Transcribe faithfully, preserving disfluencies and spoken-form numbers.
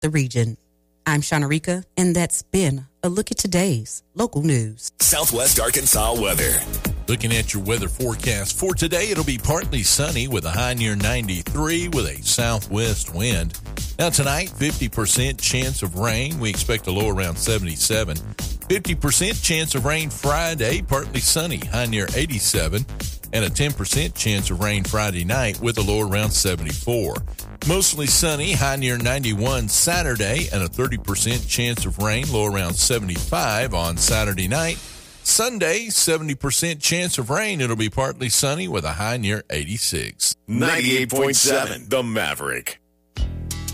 the region. I'm Shanarika, and that's been a look at today's local news. Southwest Arkansas weather. Looking at your weather forecast for today, it'll be partly sunny with a high near ninety-three with a southwest wind. Now tonight, fifty percent chance of rain. We expect a low around seventy-seven. fifty percent chance of rain Friday, partly sunny, high near eighty-seven. And a ten percent chance of rain Friday night with a low around seventy-four. Mostly sunny, high near ninety-one Saturday, and a thirty percent chance of rain, low around seventy-five on Saturday night. Sunday, seventy percent chance of rain. It'll be partly sunny with a high near eighty-six. ninety-eight point seven, The Maverick.